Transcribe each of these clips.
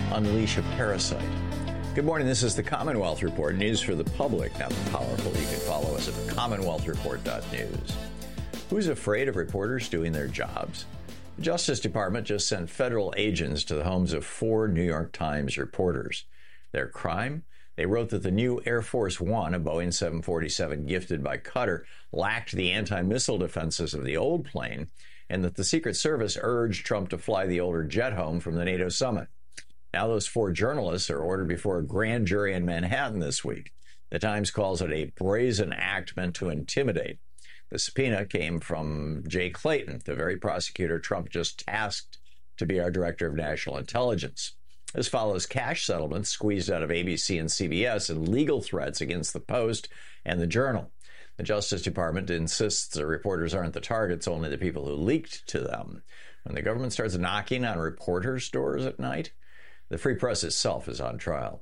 unleash a parasite. Good morning, this is the Commonwealth Report, news for the public, not the powerful. You can follow us at commonwealthreport.news. Who's afraid of reporters doing their jobs? The Justice Department just sent federal agents to the homes of 4 New York Times reporters. Their crime? They wrote that the new Air Force One, a Boeing 747 gifted by Qatar, lacked the anti-missile defenses of the old plane, and that the Secret Service urged Trump to fly the older jet home from the NATO summit. Now those 4 journalists are ordered before a grand jury in Manhattan this week. The Times calls it a brazen act meant to intimidate. The subpoena came from Jay Clayton, the very prosecutor Trump just tasked to be our director of national intelligence. This follows cash settlements squeezed out of ABC and CBS and legal threats against the Post and the Journal. The Justice Department insists the reporters aren't the targets, only the people who leaked to them. When the government starts knocking on reporters' doors at night, the free press itself is on trial.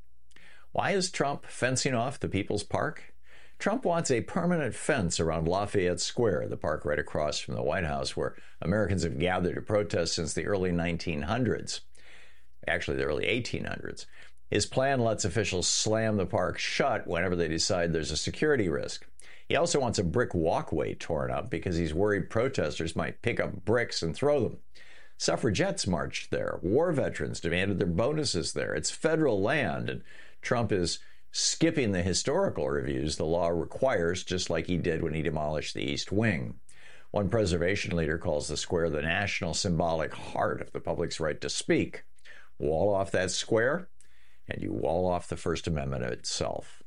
Why is Trump fencing off the People's Park? Trump wants a permanent fence around Lafayette Square, the park right across from the White House, where Americans have gathered to protest since the early 1900s. Actually, the early 1800s. His plan lets officials slam the park shut whenever they decide there's a security risk. He also wants a brick walkway torn up because he's worried protesters might pick up bricks and throw them. Suffragettes marched there. War veterans demanded their bonuses there. It's federal land, and Trump is skipping the historical reviews the law requires, just like he did when he demolished the East Wing. One preservation leader calls the square the national symbolic heart of the public's right to speak. Wall off that square, and you wall off the First Amendment itself.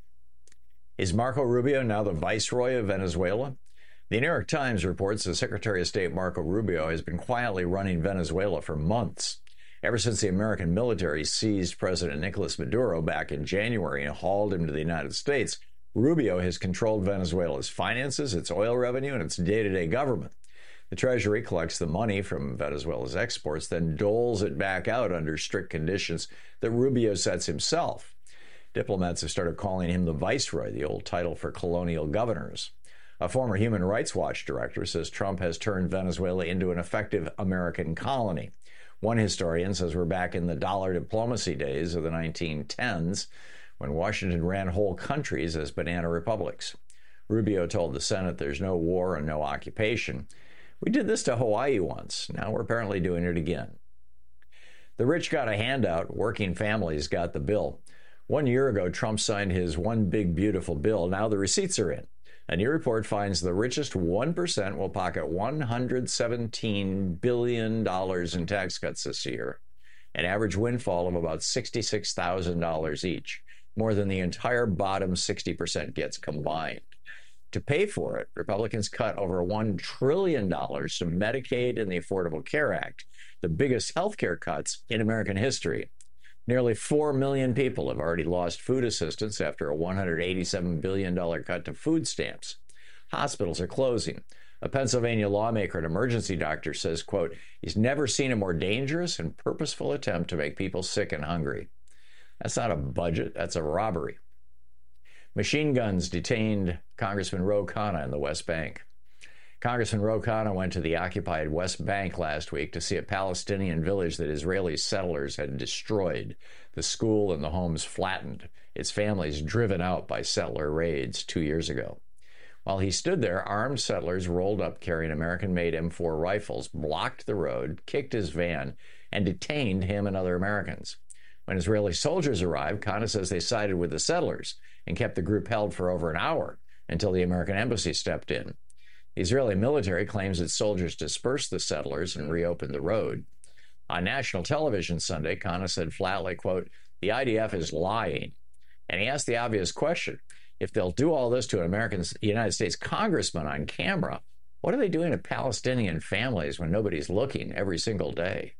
Is Marco Rubio now the viceroy of Venezuela? The New York Times reports that Secretary of State Marco Rubio has been quietly running Venezuela for months. Ever since the American military seized President Nicolas Maduro back in January and hauled him to the United States, Rubio has controlled Venezuela's finances, its oil revenue, and its day-to-day government. The Treasury collects the money from Venezuela's exports, then doles it back out under strict conditions that Rubio sets himself. Diplomats have started calling him the viceroy, the old title for colonial governors. A former Human Rights Watch director says Trump has turned Venezuela into an effective American colony. One historian says we're back in the dollar diplomacy days of the 1910s, when Washington ran whole countries as banana republics. Rubio told the Senate there's no war and no occupation. We did this to Hawaii once. Now we're apparently doing it again. The rich got a handout. Working families got the bill. 1 year ago, Trump signed his One Big Beautiful Bill. Now the receipts are in. A new report finds the richest 1% will pocket $117 billion in tax cuts this year, an average windfall of about $66,000 each, more than the entire bottom 60% gets combined. To pay for it, Republicans cut over $1 trillion to Medicaid and the Affordable Care Act, the biggest health care cuts in American history. Nearly 4 million people have already lost food assistance after a $187 billion cut to food stamps. Hospitals are closing. A Pennsylvania lawmaker and emergency doctor says, quote, he's never seen a more dangerous and purposeful attempt to make people sick and hungry. That's not a budget, that's a robbery. Machine guns detained Congressman Ro Khanna in the West Bank. Congressman Ro Khanna went to the occupied West Bank last week to see a Palestinian village that Israeli settlers had destroyed, the school and the homes flattened, its families driven out by settler raids 2 years ago. While he stood there, armed settlers rolled up carrying American-made M4 rifles, blocked the road, kicked his van, and detained him and other Americans. When Israeli soldiers arrived, Khanna says they sided with the settlers and kept the group held for over an hour until the American embassy stepped in. The Israeli military claims its soldiers dispersed the settlers and reopened the road. On national television Sunday, Khanna said flatly, quote, the IDF is lying. And he asked the obvious question, if they'll do all this to an United States congressman on camera, what are they doing to Palestinian families when nobody's looking every single day?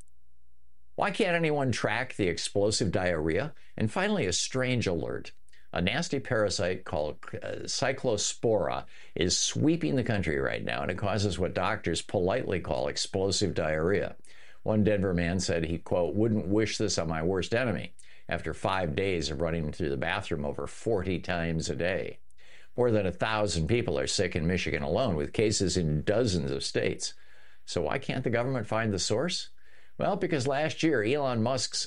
Why can't anyone track the explosive diarrhea? And finally, a strange alert. A nasty parasite called Cyclospora is sweeping the country right now, and it causes what doctors politely call explosive diarrhea. One Denver man said he, quote, wouldn't wish this on my worst enemy after 5 days of running through the bathroom over 40 times a day. More than 1,000 people are sick in Michigan alone, with cases in dozens of states. So why can't the government find the source? Well, because last year, Elon Musk's